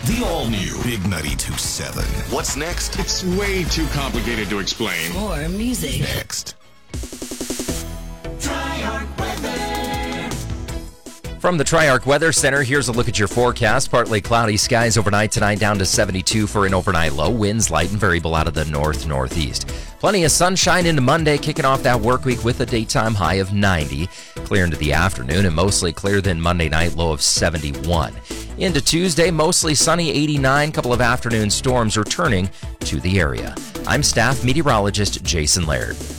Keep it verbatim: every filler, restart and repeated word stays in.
The all-new Big ninety-two seven. What's next? It's way too complicated to explain. More music. Next. Triarch Weather. From the Triarch Weather Center, here's a look at your forecast. Partly cloudy skies overnight tonight, down to seventy-two for an overnight low. Winds light and variable out of the north-northeast. Plenty of sunshine into Monday, kicking off that work week with a daytime high of ninety. Clear into the afternoon and mostly clear then Monday night, low of seventy-one. Into Tuesday, mostly sunny, eighty-nine. Couple of afternoon storms returning to the area. I'm staff meteorologist Jason Laird.